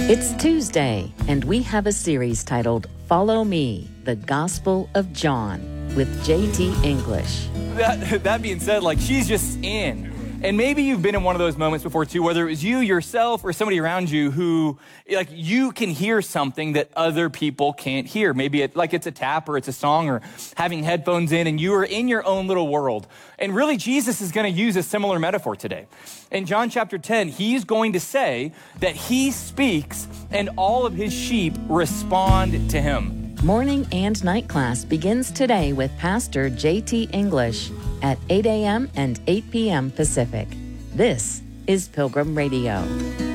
It's Tuesday, and we have a series titled Follow Me, the Gospel of John with J.T. English. That being said, she's just in. And maybe you've been in one of those moments before too, whether it was you yourself or somebody around you who, you can hear something that other people can't hear. Maybe it's a tap or it's a song or having headphones in and you are in your own little world. And really, Jesus is going to use a similar metaphor today. In John chapter 10, he's going to say that he speaks and all of his sheep respond to him. Morning and night class begins today with Pastor J.T. English at 8 a.m. and 8 p.m. Pacific. This is Pilgrim Radio.